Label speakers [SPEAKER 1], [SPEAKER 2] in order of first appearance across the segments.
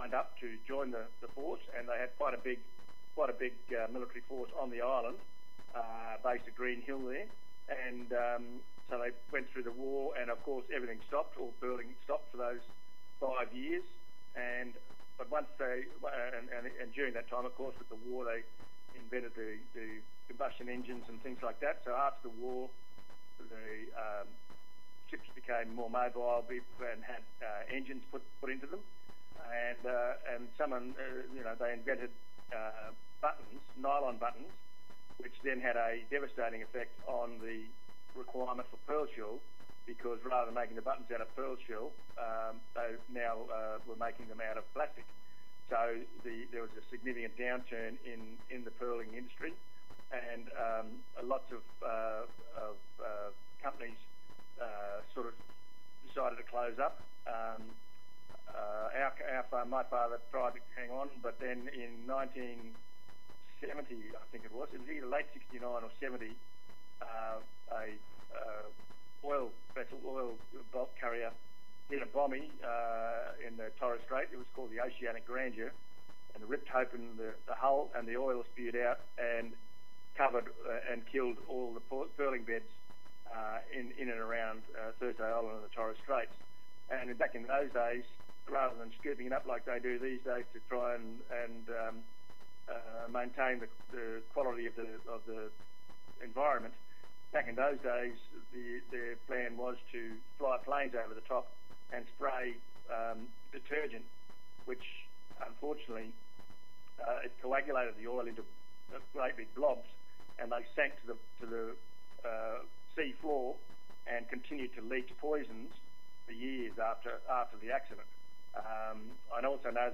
[SPEAKER 1] signed up to join the force, and they had quite a big military force on the island, based at Green Hill there, and so they went through the war, and of course everything stopped, all pearling stopped for those 5 years, but once they and during that time, of course, with the war, they invented the combustion engines and things like that. So after the war, the ships became more mobile and had engines put into them, and someone they invented buttons, nylon buttons, which then had a devastating effect on the requirement for pearl shell, because rather than making the buttons out of pearl shell, they now were making them out of plastic. So there was a significant downturn in the pearling industry, and lots of companies sort of decided to close up. My father tried to hang on, but then in 1970, I think it was either late 69 or 70, a oil bulk carrier hit a bombie in the Torres Strait. It was called the Oceanic Grandeur, and it ripped open the hull, and the oil spewed out and covered and killed all the pearling beds in and around Thursday Island and the Torres Straits. And back in those days, rather than scooping it up like they do these days to try and maintain the quality of the environment, back in those days, their plan was to fly planes over the top and spray detergent, which unfortunately it coagulated the oil into great big blobs, and they sank to the sea floor and continued to leach poisons for years after the accident. I also know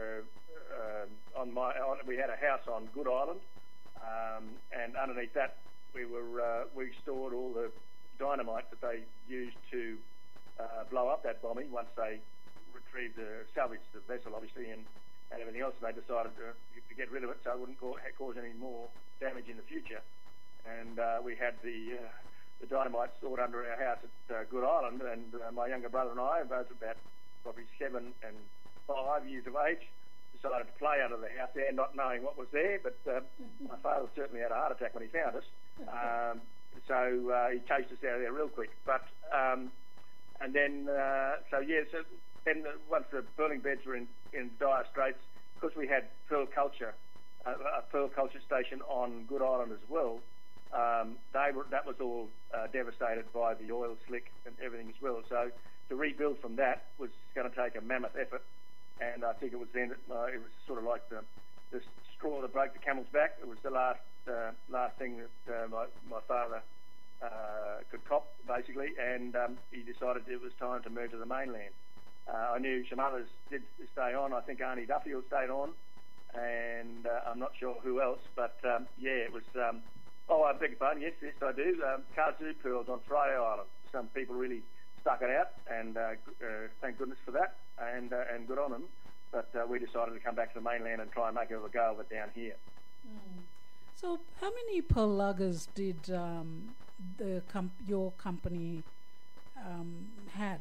[SPEAKER 1] we had a house on Good Island, and underneath that we stored all the dynamite that they used to blow up that bombing once they salvaged the vessel, obviously, and everything else. And they decided to get rid of it so it wouldn't cause any more damage in the future. And we had the dynamite stored under our house at Good Island, and my younger brother and I, both about probably 7 and 5 years of age, decided to play under the house there, not knowing what was there, but my father certainly had a heart attack when he found us. So he chased us out of there real quick. But then once the pearling beds were in dire straits, because we had pearl culture, a pearl culture station on Good Island as well, that was all devastated by the oil slick and everything as well. So to rebuild from that was going to take a mammoth effort, and I think it was then it was sort of like the straw that broke the camel's back. It was the last thing that my father could cop, basically, and he decided it was time to move to the mainland. I knew some others did stay on. I think Arnie Duffield stayed on, and I'm not sure who else, but it was... I beg your pardon, yes, I do. Kazoo pearls on Friday Island. Some people really stuck it out, and thank goodness for that, and good on them. But we decided to come back to the mainland and try and make a go of it down here.
[SPEAKER 2] So how many pearl luggers did your company had?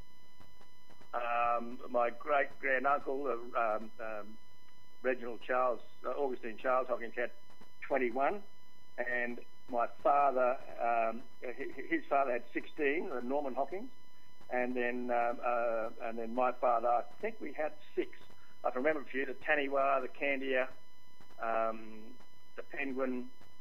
[SPEAKER 1] My great-grand-uncle, Reginald Charles, Augustine Charles Hawkins, had 21, and my father, his father had 16, Norman Hawkins, and then my father, I think we had 6. I can remember a few: the Taniwha, the Candia, the Penguin.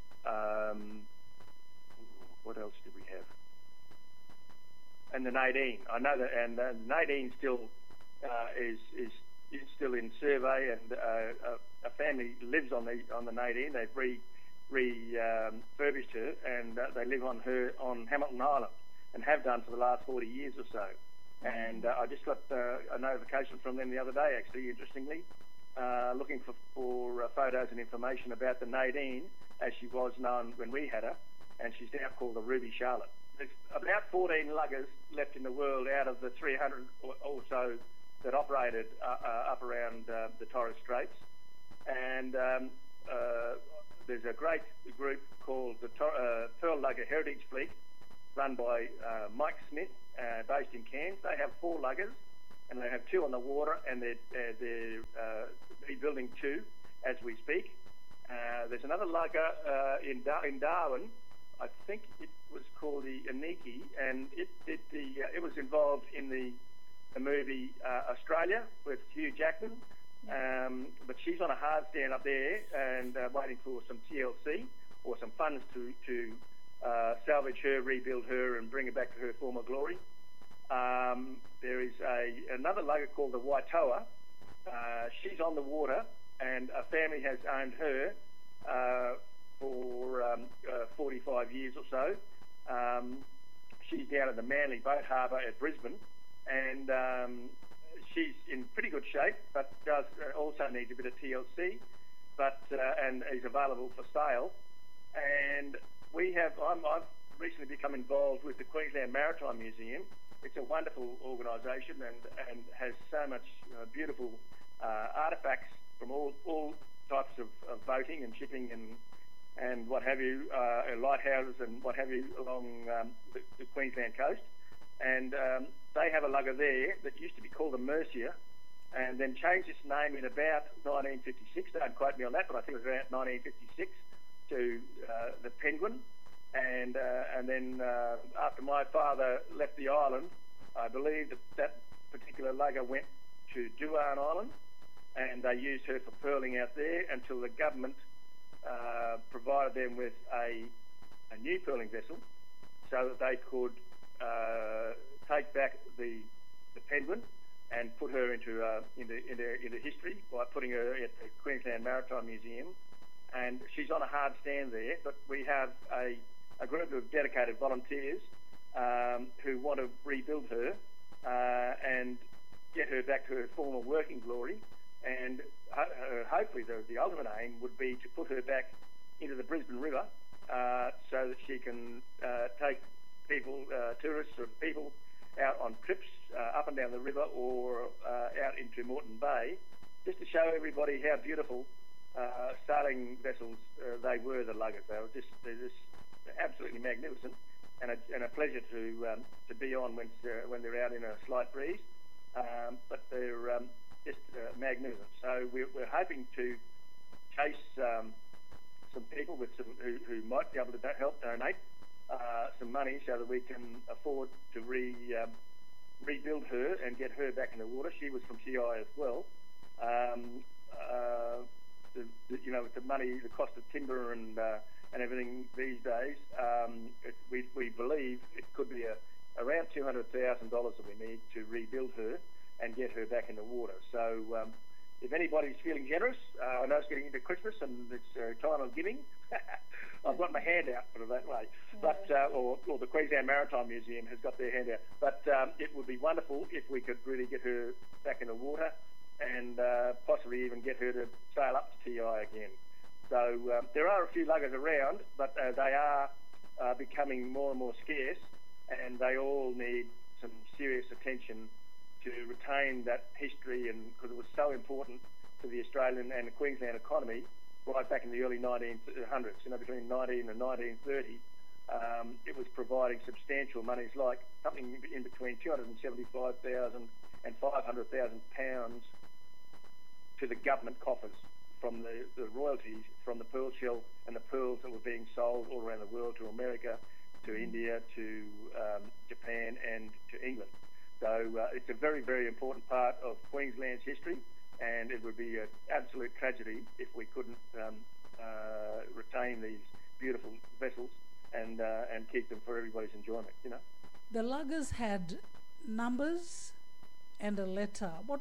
[SPEAKER 1] What else did we have? And the Nadine. I know that, and Nadine still is still in survey, and a family lives on the Nadine. They've refurbished her, and they live on Hamilton Island, and have done for the last 40 years or so. And I just got a notification from them the other day, actually, interestingly, looking for photos and information about the Nadine, as she was known when we had her, and she's now called the Ruby Charlotte. There's about 14 luggers left in the world out of the 300 or so that operated up around the Torres Straits. And there's a great group called the Pearl Lugger Heritage Fleet, run by Mike Smith, based in Cairns. They have 4 luggers, and they have 2 on the water, and they're rebuilding 2 as we speak. There's another lugger in Darwin. I think it was called the Aniki, and it was involved in the movie Australia with Hugh Jackman. But she's on a hard stand up there and waiting for some TLC or some funds to salvage her, rebuild her, and bring her back to her former glory. There is another lugger called the Waitoa. She's on the water, and a family has owned her for 45 years or so. She's down at the Manly Boat Harbour at Brisbane, and she's in pretty good shape, but does also needs a bit of TLC, and is available for sale. And I've recently become involved with the Queensland Maritime Museum. It's a wonderful organisation and has so much beautiful artefacts from all types of boating and shipping and what have you, lighthouses and what have you along the Queensland coast. And they have a lugger there that used to be called the Mercia, and then changed its name in about 1956. Don't quote me on that, but I think it was around 1956 to the Penguin. And then after my father left the island, I believe that particular lugger went to Duan Island, and they used her for pearling out there until the government provided them with a new pearling vessel so that they could take back the Penguin and put her into history by putting her at the Queensland Maritime Museum. And she's on a hard stand there, but we have a group of dedicated volunteers who want to rebuild her and get her back to her former working glory. And hopefully the ultimate aim would be to put her back into the Brisbane River so that she can take people, tourists or people out on trips up and down the river or out into Moreton Bay, just to show everybody how beautiful sailing vessels they were, the luggers. They're just absolutely magnificent, and a pleasure to be on when they're out in a slight breeze. But they're just magnificent. So we're hoping to chase some people with who might be able to help donate some money so that we can afford to rebuild her and get her back in the water. She was from TI as well. With the money, the cost of timber and everything these days, we believe it could be around $200,000 that we need to rebuild her and get her back in the water. So if anybody's feeling generous, I know it's getting into Christmas and it's time of giving. I've got my hand out, put it that way. But or the Queensland Maritime Museum has got their hand out. But it would be wonderful if we could really get her back in the water and possibly even get her to sail up to TI again. So there are a few luggers around, but they are becoming more and more scarce, and they all need some serious attention to retain that history, and because it was so important to the Australian and the Queensland economy right back in the early 1900s, between 19 and 1930, it was providing substantial monies, like something in between $275,000 and £500,000 to the government coffers from the royalties from the pearl shell and the pearls that were being sold all around the world, to America, to India, to Japan, and to England. So it's a very, very important part of Queensland's history, and it would be an absolute tragedy if we couldn't retain these beautiful vessels and keep them for everybody's enjoyment.
[SPEAKER 2] The luggers had numbers and a letter. What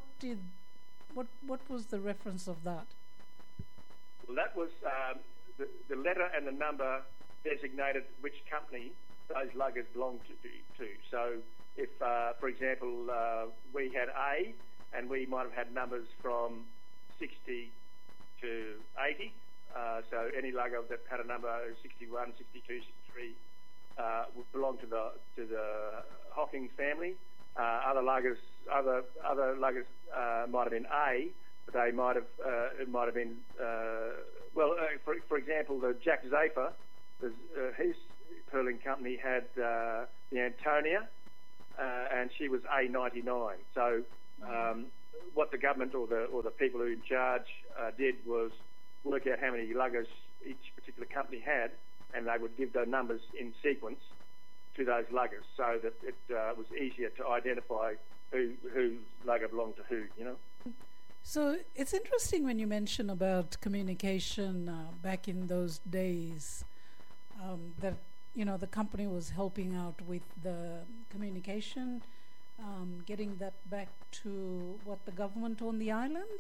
[SPEAKER 2] was the reference of that?
[SPEAKER 1] Well, that was the letter and the number designated which company those luggers belonged to. So if, for example, we had A, and we might have had numbers from 60 to 80, so any lugger that had a number 61, 62, 63 would belong to the Hocking family. Other luggers might have been A, but they might have it might have been for example, the Jack Zafer, his pearling company had the Antonia, and she was A99. So what the government or the people who in charge did was work out how many luggers each particular company had, and they would give the numbers in sequence to those luggers, so that it was easier to identify whose lugger belonged to who, you know.
[SPEAKER 2] So it's interesting when you mention about communication back in those days, that, you know, the company was helping out with the communication, getting that back to what the government on the island?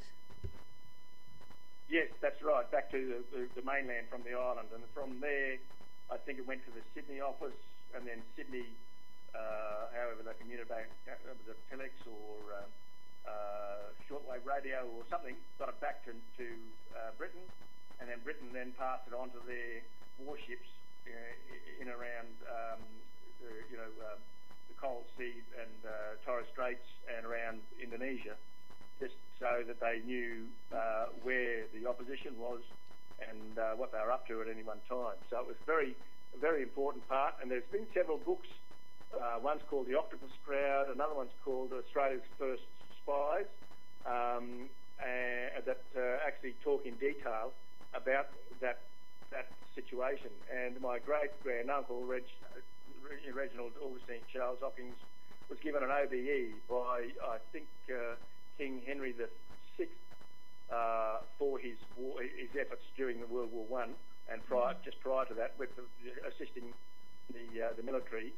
[SPEAKER 1] Yes, that's right, back to the mainland from the island. And from there, I think it went to the Sydney office, and then Sydney, however they communicated, was it telex or shortwave radio or something, got it back to Britain, and then Britain then passed it on to their warships in around the Coral Sea and Torres Straits and around Indonesia, just so that they knew where the opposition was and what they were up to at any one time. So it was a very important part, and there's been several books. One's called The Octopus Crowd, another one's called Australia's First Spies, that actually talk in detail about that situation. And my great-grand-uncle, Reginald Augustine Charles Hawkins, was given an OBE by, I think, King Henry VI for his efforts during the World War I, and just prior to that, with assisting the military,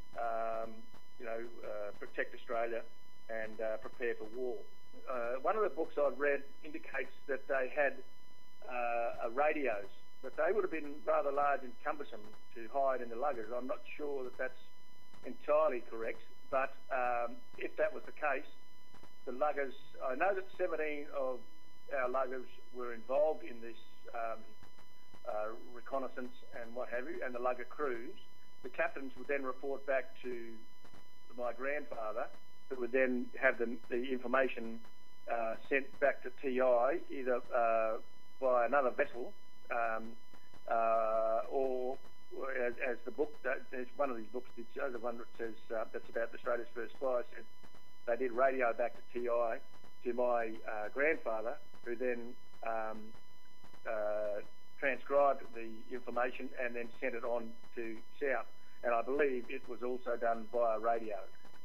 [SPEAKER 1] protect Australia and prepare for war. One of the books I've read indicates that they had radios, but they would have been rather large and cumbersome to hide in the luggers. I'm not sure that that's entirely correct, but if that was the case, the luggers, I know that 17 of our luggers were involved in this reconnaissance and what have you, and the lugger crews. The captains would then report back to my grandfather, who would then have the information sent back to TI, either by another vessel, or as the book, there's one of these books, the one that says that's about Australia's First Spies, said they did radio back to TI, to my grandfather, who then transcribed the information and then sent it on to South. And I believe it was also done via radio.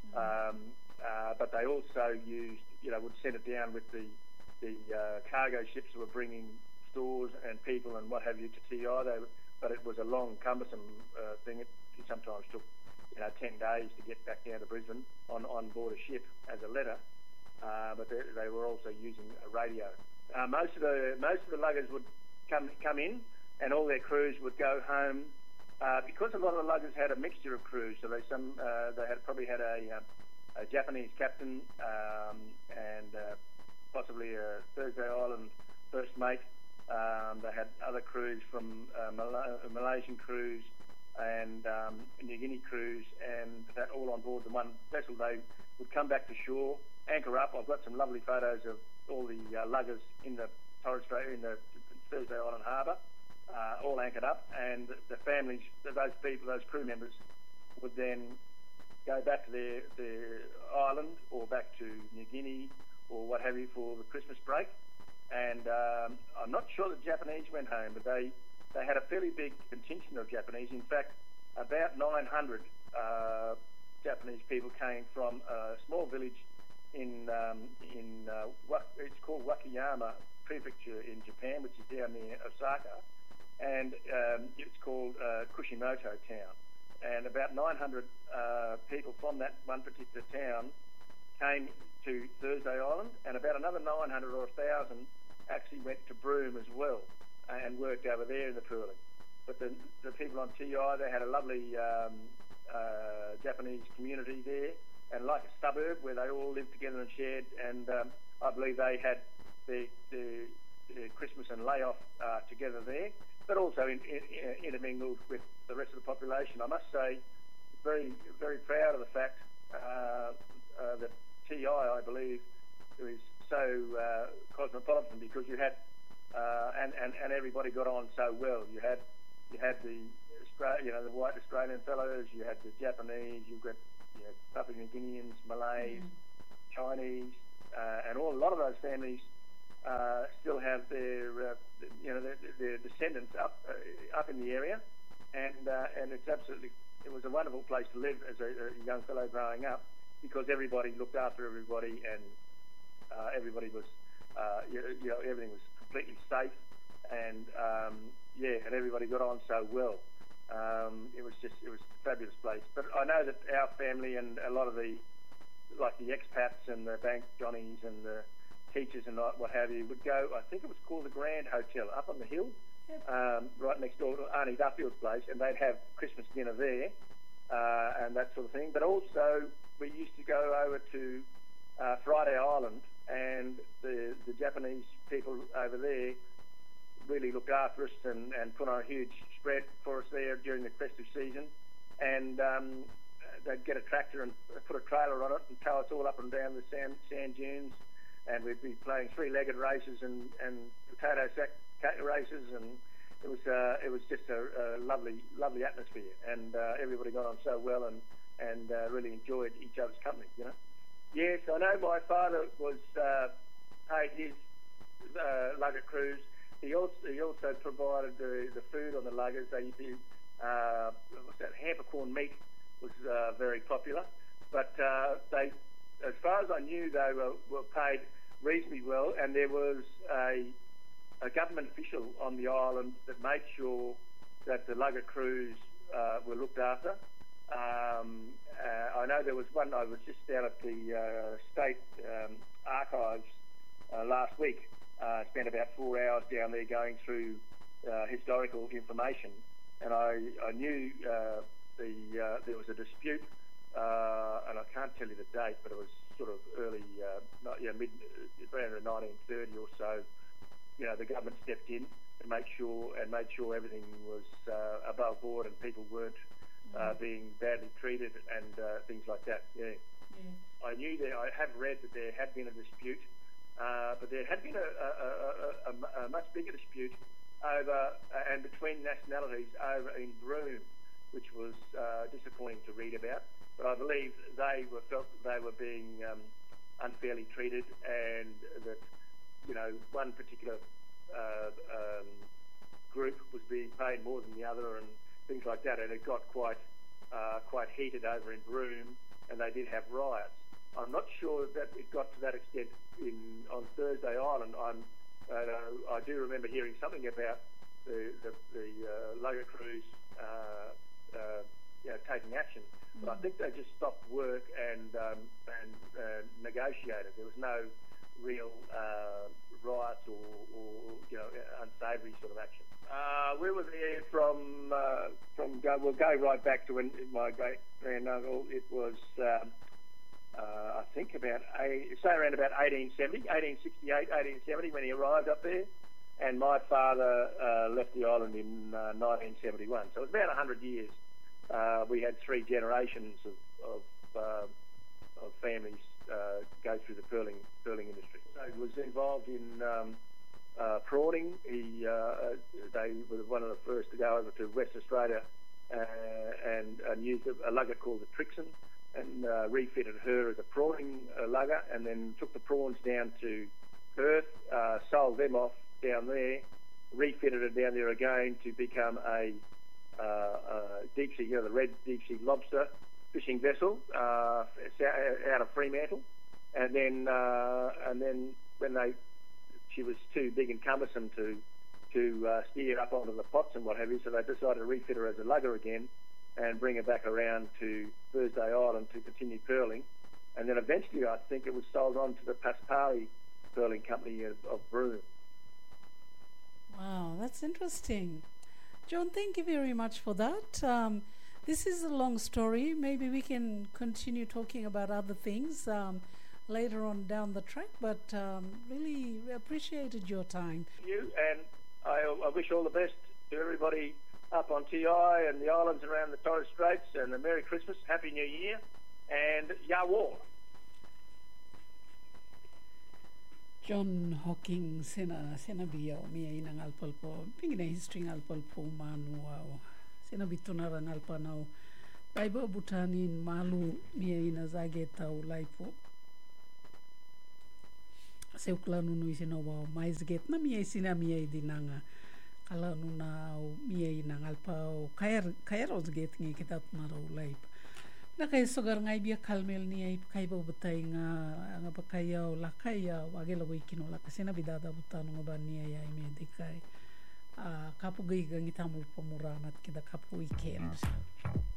[SPEAKER 1] But they also used, would send it down with the cargo ships that were bringing stores and people and what have you to TI. But it was a long, cumbersome thing. It sometimes took 10 days to get back down to Brisbane on board a ship as a letter. But they were also using a radio. Most of the luggers would come in, and all their crews would go home, because a lot of the luggers had a mixture of crews. So they probably had a Japanese captain and possibly a Thursday Island first mate. They had other crews from Malaysian crews and New Guinea crews, and that all on board the one vessel. They would come back to shore, anchor up. I've got some lovely photos of all the luggers in the Torres Strait, in the Thursday Island harbour, all anchored up, and the families, those people, those crew members, would then go back to their island or back to New Guinea or what have you for the Christmas break. And I'm not sure the Japanese went home, but they had a fairly big contingent of Japanese. In fact, about 900 Japanese people came from a small village in what it's called Wakayama Prefecture in Japan, which is down near Osaka, and it's called Kushimoto Town. And about 900 people from that one particular town came to Thursday Island, and about another 900 or 1,000 actually went to Broome as well and worked over there in the pooling. But the people on TI, they had a lovely Japanese community there, and like a suburb where they all lived together and shared, and I believe they had their Christmas and layoff together there, but also intermingled with the rest of the population. I must say, very, very proud of the fact that TI, I believe, is so cosmopolitan, because you had and everybody got on so well. You had the white Australian fellows, you had the Japanese, you Papua New Guineans, Malays, Chinese, and a lot of those families still have their descendants up in the area, and it was a wonderful place to live as a young fellow growing up, because everybody looked after everybody, and everybody was everything was completely safe, and and everybody got on so well. It was a fabulous place. But I know that our family and a lot of the expats and the bank Johnnies and the teachers and what have you would go. I think it was called the Grand Hotel up on the hill, right next door to Arnie Duffield's place, and they'd have Christmas dinner there and that sort of thing. But also we used to go over to Friday Island, and the Japanese people over there really looked after us and put on a huge spread for us there during the festive season. And they'd get a tractor and put a trailer on it and tow us all up and down the sand dunes, and we'd be playing three-legged races and potato sack races, and it was just a lovely atmosphere, and everybody got on so well and really enjoyed each other's company, you know. Yes, I know my father was paid his lugger cruise. He also provided the food on the luggers. They used to what's that? Hamper corn meat was very popular, but they, as far as I knew, they were paid reasonably well, and there was a government official on the island that made sure that the lugger crews were looked after. I know there was one. I was just down at the State Archives last week. Spent about 4 hours down there going through historical information, and I knew there was a dispute, and I can't tell you the date, but it was sort of early, around 1930 or so. You know, the government stepped in to make sure everything was above board and people weren't being badly treated and things like that. Yeah. I knew I have read that there had been a dispute, but there had been a much bigger dispute over and between nationalities over in Broome, which was disappointing to read about. But I believe they felt that they were being unfairly treated, and that one particular group was being paid more than the other, and things like that. And it got quite heated over in Broome, and they did have riots. I'm not sure that it got to that extent on Thursday Island. I do remember hearing something about the lugger crews taking action, but I think they just stopped work and negotiated. There was no real riots or unsavoury sort of action. We were there from we'll go right back to when my great granduncle. It was I think around about 1868, 1870 when he arrived up there, and my father left the island in 1971. So it was about 100 years. We had 3 generations of families go through the pearling industry. So he was involved in prawning. They were one of the first to go over to West Australia and used a lugger called the Trixon, and refitted her as a prawning lugger, and then took the prawns down to Perth, sold them off down there, refitted it down there again to become a deep sea, the red deep sea lobster fishing vessel out of Fremantle, and then when she was too big and cumbersome to steer up onto the pots and what have you, so they decided to refit her as a lugger again and bring her back around to Thursday Island to continue pearling. And then eventually I think it was sold on to the Paspali Pearling Company of Broome.
[SPEAKER 2] Wow, that's interesting. John, thank you very much for that. This is a long story. Maybe we can continue talking about other things later on down the track, but really appreciated your time.
[SPEAKER 1] Thank you, and I wish all the best to everybody up on TI and the islands around the Torres Straits, and a Merry Christmas, Happy New Year, and Ya War.
[SPEAKER 2] John Hawking sena biyo miya inang alpalpo pingina history alpalpo manu sena bituna ran alpanau Paiba butanin malu mia ina zage tau laipo. Seu klanu no isina wao mais get na mia isina mia idinanga. Kala nuna au mia ina ngalpa o kair os get ngi kita marau laipa. Na kai sogar ngai bia kalmel ni ai kai ba butai nga pakai au lakai au agela wikino la kasina bidada butano nga bani ai me dikai. Kapu gai gangi tamul pamuranat kita kapu weekend.